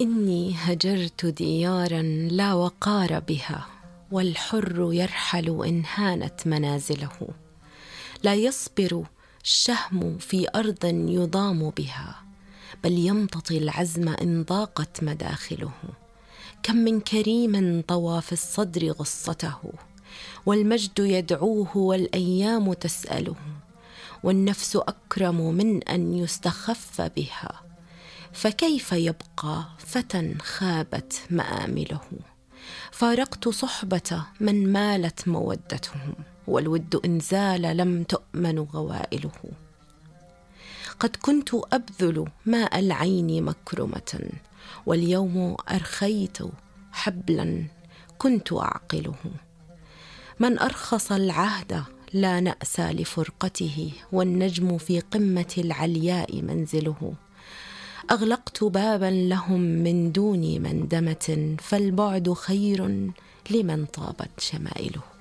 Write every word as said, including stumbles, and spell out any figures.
إني هجرت ديارا لا وقار بها، والحر يرحل إن هانت منازله. لا يصبر الشهم في أرض يضام بها، بل يمتطي العزم إن ضاقت مداخله. كم من كريم طوى في الصدر غصته، والمجد يدعوه والأيام تسأله. والنفس أكرم من أن يستخف بها، فكيف يبقى فتى خابت مآمله. فارقت صحبة من مالت مودتهم، والود إن زال لم تؤمن غوائله. قد كنت أبذل ماء العين مكرمة، واليوم أرخيت حبلا كنت أعقله. من أرخص العهد لا نأسى لفرقته، والنجم في قمة العلياء منزله. أغلقت بابا لهم من دون مندمة، فالبعد خير لمن طابت شمائله.